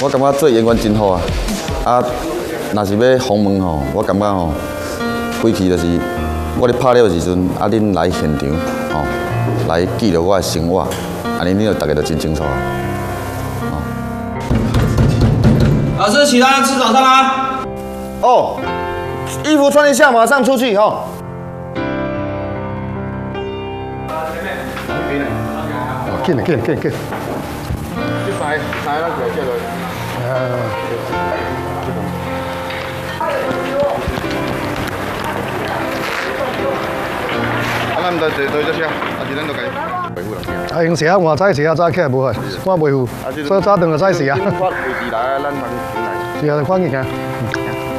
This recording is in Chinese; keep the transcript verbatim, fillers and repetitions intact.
我感觉做演员真好啊！啊，若是要访问吼，我感觉吼，规气就是我咧拍了时阵，啊，恁来现场吼，来记录我的生活，安尼恁就大家就真清楚啊。 老师，起来吃早餐啦！ 哦，衣服穿一下，马上出去哈。 哦，紧了，紧了，紧了，紧。 你塞塞那个叫做。啊，咱就坐对这些，啊是咱就该维护了。 啊，用时啊，换早时啊，早起来无害，我维护，所以早顿就早时啊。 我位置来，咱通进来。 是啊，看见看。